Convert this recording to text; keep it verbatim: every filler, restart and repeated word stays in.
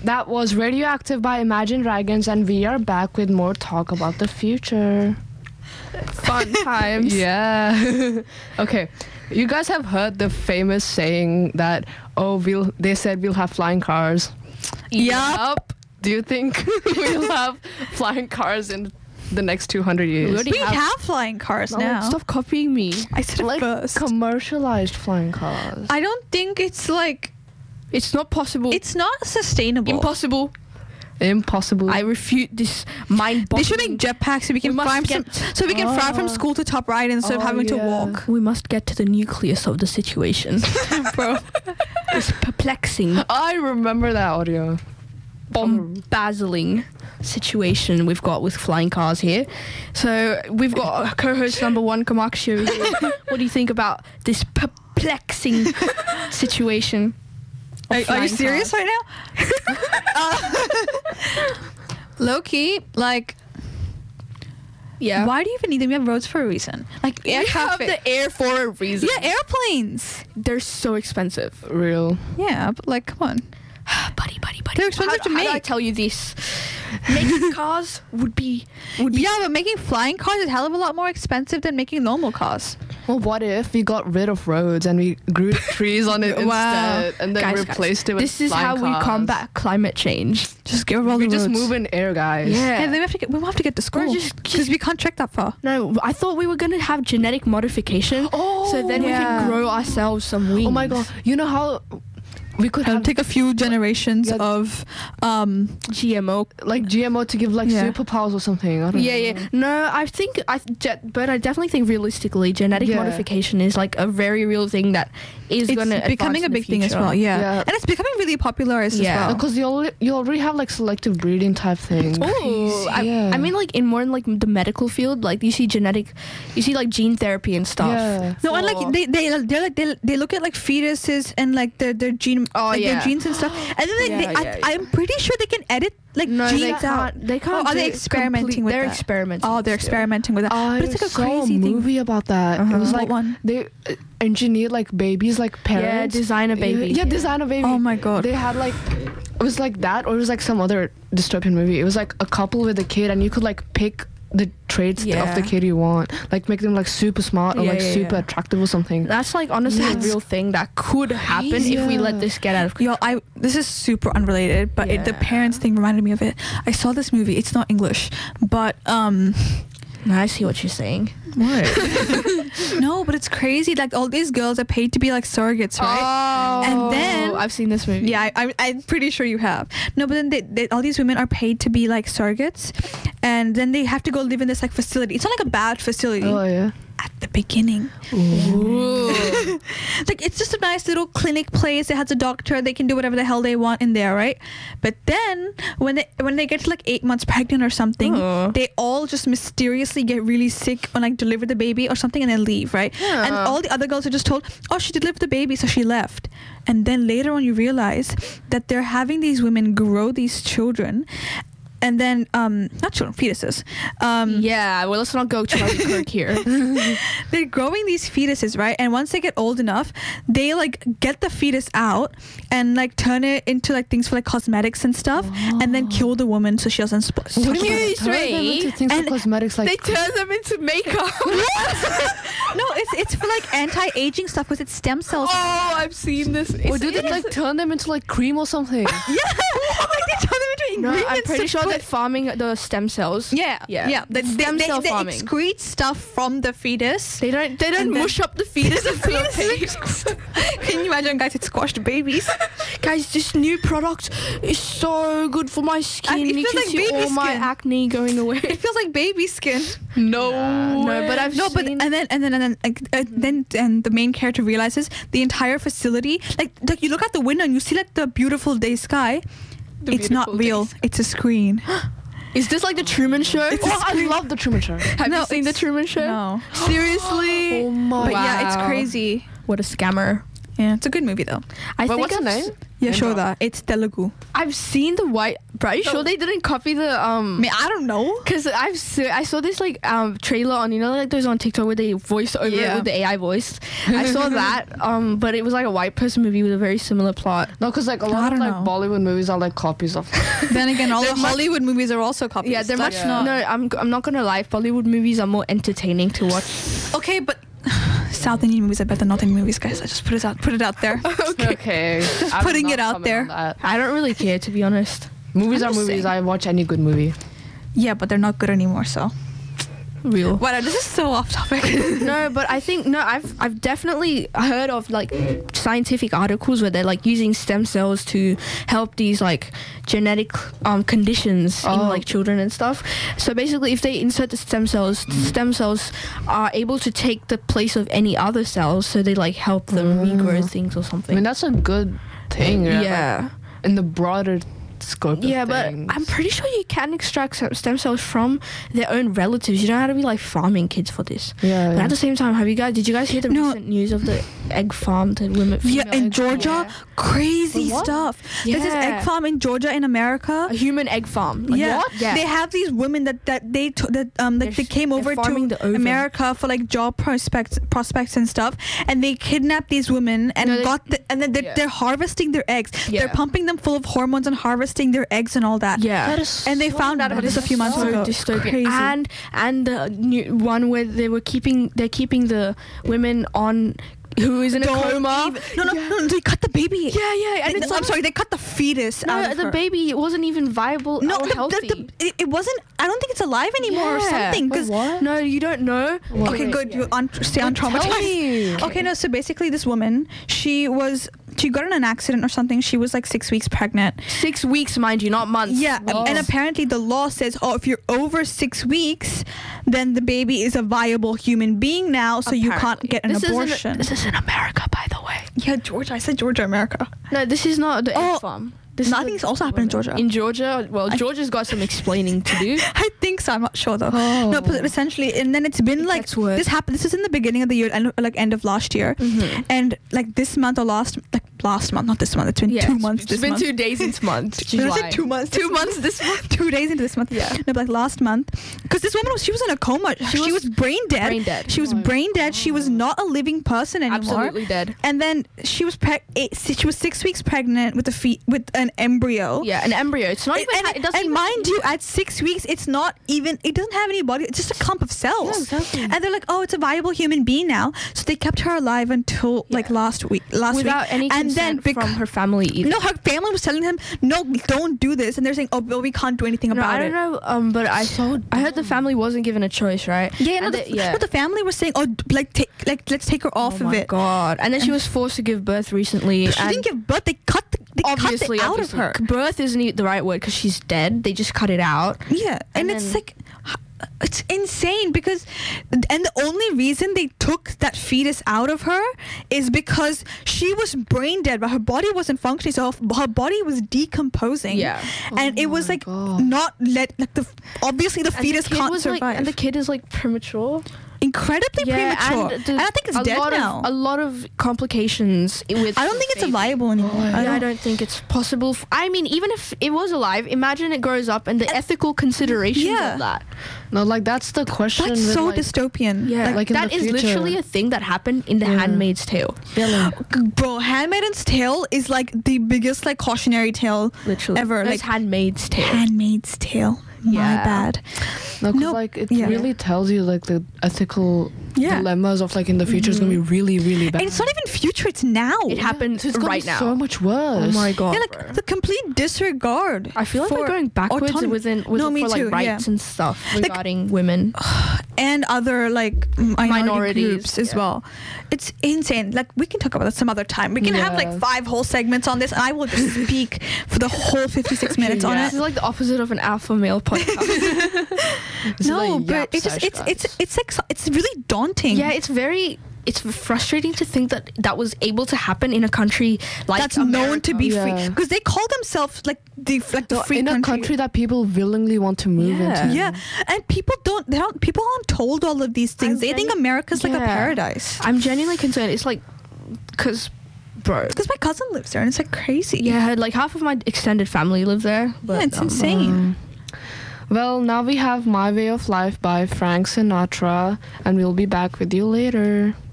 that was Radioactive by Imagine Dragons, and we are back with more talk about the future. Fun times. Yeah. Okay. You guys have heard the famous saying that, oh, we'll, they said we'll have flying cars. Yup. Do you think we'll have flying cars in the next two hundred years? We, we have, have flying cars No, now. Stop copying me. I said Like first. commercialized flying cars. I don't think it's like... It's not possible. It's not sustainable. Impossible. Impossible. I refute this mind-boggling. They should make jetpacks so we can We must fly from, get- so we can fly from Oh. school to Top Right instead of Oh, having yeah. to walk. We must get to the nucleus of the situation. Bro. It's perplexing, I remember that audio. bombazzling situation we've got with flying cars here. So we've got co-host number one, Kamakshi. here. What do you think about this perplexing situation? of Are, are you flying serious cars? right now? uh, low key, like, Yeah. why do you even need them? We have roads for a reason. Like air we have traffic. the air for a reason. Yeah, airplanes. They're so expensive. Real. Yeah, but like, come on. buddy, buddy, buddy. They're expensive how, to how do I make. tell you this? Making cars would be would be Yeah, but making flying cars is a hell of a lot more expensive than making normal cars. Well, what if we got rid of roads and we grew trees on it Wow. instead, and then Guys, guys, replaced it with this is flying how we cars? combat climate change. Just get rid of all We the just roads. move in air, guys. Yeah. Hey, then we have to get. We have to get to school just- because we can't trek that far. No, I thought we were gonna have genetic modification, Oh, so then we yeah. can grow ourselves some wings. Oh my god! You know how we could It'll have take a few generations Yeah. of, um, G M O. like G M O to give like Yeah. superpowers or something. I don't Yeah, know. yeah. No, I think I, ge- but I definitely think realistically, genetic Yeah. modification is like a very real thing that is it's gonna becoming advance a in the big thing as future. well. Yeah. Yeah. and it's becoming really popular as, Yeah. as well. Because you already, you already have like selective breeding type things. Oh, I, Yeah. I mean, like in more in like the medical field, like you see genetic, you see like gene therapy and stuff. Yeah. No, and for- like they they they're like they, they look at like fetuses and like their their gene Oh, like yeah. their genes and stuff, and then they, Yeah, they, yeah, I, yeah. I'm pretty sure they can edit like No, they genes out. can't. They can't. Oh, are do they it experimenting complete- with They're that? experimenting. Oh, they're still. experimenting with that. I but it's like a saw crazy a thing. movie about that. It Uh-huh. was What like one? they uh, engineered like babies, like Yeah, parents. designer baby. Yeah, yeah, designer baby. Oh my god. They had like it was like that, or it was like some other dystopian movie. It was like a couple with a kid, and you could like pick the traits Yeah. of the kid you want, like make them like super smart or Yeah, like yeah, super yeah. attractive or something. That's like honestly That's a real thing that could happen if we crazy. let this get out of Yo, control. I this is super unrelated, but it, the Yeah. parents thing reminded me of it. I saw this movie. It's not English, but um, I see what you're saying. what? No, but it's crazy. Like all these girls are paid to be like surrogates, right? Oh, And then- I've seen this movie. Yeah, I, I, I'm pretty sure you have. No, but then they, they, all these women are paid to be like surrogates, and then they have to go live in this like facility. It's not like a bad facility Oh yeah. at the beginning. Ooh. Like it's just a nice little clinic place. It has a doctor. They can do whatever the hell they want in there, right? But then when they when they get to like eight months pregnant or something, Oh. they all just mysteriously get really sick or like deliver the baby or something, and then leave, right? Yeah. And all the other girls are just told, oh, she delivered the baby, so she left. And then later on, you realize that they're having these women grow these children. And then, um, not children, fetuses. Um, Yeah, well, let's not go Charlie Kirk here. they're growing these fetuses, right? And once they get old enough, they like get the fetus out and like turn it into like things for like cosmetics and stuff, and then kill the woman so she doesn't. Sp- What do you Excuse turn them me? into things And for cosmetics like They turn them into makeup. No, it's it's for like anti-aging stuff because it's stem cells. Oh, I've seen this. or do they like turn them into like cream or something? Yeah, like they turn them into No, ingredients. I'm pretty to sure put- they're farming the stem cells. Yeah, Yeah. yeah. They, they, Stem they, cell they farming. excrete stuff from the fetus. They don't. They don't And then- mush up the fetus into a paste. Can you imagine, guys? It squashed babies. Guys, this new product is so good for my skin. it you feels can like see baby all my skin. acne going away. It feels like baby skin. No. No, but I've No, but seen. and then and then and then like, uh, then and the main character realizes the entire facility, like like you look out the window and you see like the beautiful day sky. The It's not beautiful real. days. It's a screen. Is this like the Truman Show? Oh, I love the Truman Show. Have No, you seen the it's- Truman Show? No. Seriously? Oh my. But yeah, it's Wow. crazy. What a scammer. Yeah, it's a good movie though. I But think what's the I've, name? s- Yeah, Name sure drop. that. It's Telugu. I've seen the white. Bro, are you sure they didn't copy the I um? mean, I don't know. Because I've se- I saw this like um trailer on, you know, like those on TikTok where they voice over Yeah. it with the A I voice. I saw that um, but it was like a white person movie with a very similar plot. No, because like a I lot of don't like know. Bollywood movies are like copies of. Then again, all the They're much- Hollywood movies are also copies. Yeah, they're much. That's Yeah. No, I'm I'm not gonna lie. Bollywood movies are more entertaining to watch. Okay, but South Indian movies are better than North Indian movies, guys. I just put it out, put it out there. Okay. Just I will putting not it out comment there. on that. I don't really care, to be honest. Movies I'm are just movies. saying. I watch any good movie. Yeah, but they're not good anymore. So, Real. wow, this is so off topic. No, but I think no, I've I've definitely heard of like scientific articles where they're like using stem cells to help these like genetic um conditions in Oh. like children and stuff. So basically, if they insert the stem cells, the stem cells are able to take the place of any other cells, so they like help them Mm. regrow things or I something. mean, that's a good thing. Yeah. yeah. like, in the broader scope. Yeah, of but things. I'm pretty sure you can extract some stem cells from their own relatives. You don't have to be like farming kids for this. Yeah. But yeah. at the same time, have you guys? Did you guys hear the No. recent news of the egg farm that women? Yeah, female in egg farm. Georgia, Yeah. crazy What? stuff. There's this Yeah. egg farm in Georgia in America. A human egg farm. Like, yeah. what? Yeah. They have these women that that they t- that um like They're they came sh- over they're farming to the ovum. America for like job prospects prospects and stuff, and they kidnapped these women and No, they- got the, and then they're, Yeah. they're harvesting their eggs. Yeah. They're pumping them full of hormones and harvesting their eggs and all that. Yeah. That is And they so found out about this a few months so ago. dystopian. Crazy. And and the new one where they were keeping they're keeping the women on who is in a Don't coma. even- no, no, no, they cut the baby. Yeah, yeah, and They- it's I'm like, sorry, they cut the fetus out no, of the her. baby it wasn't even viable No, or the, the, healthy. the, it, it wasn't. I don't think it's alive anymore or Yeah. something. Wait, Because what? No, you don't know. okay, Wait, good. yeah. You un- stay Tell untraumatized. me. Okay, no. So basically, this woman, she was, she got in an accident or something. She was like six weeks pregnant. Six weeks, mind you, not months. Yeah, Whoa. and apparently the law says, oh, if you're over six weeks, then the baby is a viable human being now, so you can't Apparently. get an This isn't- abortion. This is in America, by the way. Yeah, Georgia. I said Georgia, America. No, this is not the Oh, egg farm. This no, is I the think it's also happened in Georgia. In Georgia, well, I- Georgia's got some explaining to do. I think so. I'm not sure though. Oh. No, but essentially, and then it's been It like gets worse. this happened. This is in the beginning of the year, and like end of last year, Mhm. and like this month or last, like last month, not this month. It's been Yeah, two it's- months. It's this been month. two days this month. Did I say July. two months? Two months this month. Two days into this month. Yeah. No, but like last month, because this woman was she was in a coma. She, She was, was brain dead. brain dead. She was Oh my brain dead. She was not a living person anymore. Absolutely dead. And then she was preg- eight, she was six weeks pregnant with a fe- with an embryo. Yeah, an embryo. It's not And, even. and, it doesn't and even- mind you, at six weeks, it's not even. It doesn't have any body. It's just a clump of cells. Yeah, exactly. And they're like, "Oh, it's a viable human being now." So they kept her alive until like Yeah. last week. Last without week, any and consent then bec- from her family either. no, her family was telling him, "No, don't do this," and they're saying, "Oh, well, we can't do anything No, about I don't it." know. Um, but I saw. I heard the family wasn't given a choice, right? Yeah, no And the, they- yeah. no, the family was saying, "Oh, d- like take, like let's take her off oh of my it." god! And then she was forced to give birth recently. She and didn't give birth. They cut the, they obviously, cut it out obviously. of her. Birth isn't e- the right word because she's dead. They just cut it out. Yeah, and, And it's then- like it's insane because and the only reason they took that fetus out of her is because she was brain dead, but her body wasn't functioning, so her, her body was decomposing. Yeah. and Oh it was my like God. not let like the obviously the And fetus the kid can't was survive. like, and the kid is like premature. Incredibly premature. and, the- And I think it's a dead lot now. Of, a lot of complications with. I don't the think it's baby. viable anymore. Oh, I Yeah, I don't, don't think it's possible. F- I mean, even if it was alive, imagine it grows up and the ethical considerations Yeah. of that. No, like that's the question. that's with, so like, dystopian. Yeah, Like in that the is future. literally a thing that happened in The Yeah. Handmaid's Tale. yeah, like, Bro, Handmaid's Tale is like the biggest like cautionary tale Literally, ever. That's Like Handmaid's Tale. Handmaid's Tale. My Yeah. bad. no, 'cause, No, like it yeah. really tells you like the ethical Yeah. dilemmas of like in the future is gonna be really, really bad. And it's not even future, it's now. It happened So it's gonna right be now. so much worse. Oh my god! Yeah, like the complete disregard. I feel like we're for going backwards autonomy. within with No, for me like too, rights yeah. and stuff Like- regarding women. and other like minority Minorities, groups as yeah. well. It's insane. Like we can talk about that some other time. We can have Yeah. like five whole segments on this, and I will just speak for the whole fifty-six minutes on Yeah. This it. is like the opposite of an alpha male podcast. This is No, like but yap it's just sesh, it's it's guys. it's like so- it's really daunting. yeah, it's very. It's frustrating to think that that was able to happen in a country like that's known to be Yeah. free because they call themselves like the like the No, free in a country that people willingly want to move Yeah. into. Yeah, and people don't. They don't. People aren't told all of these things. I'm they think genu- America's like a Yeah. paradise. I'm genuinely concerned. It's like because bro. Because my cousin lives there and it's like crazy. Yeah, like half of my extended family live there. But, yeah, it's um, insane. Um, well, now we have My Way of Life by Frank Sinatra, and we'll be back with you later.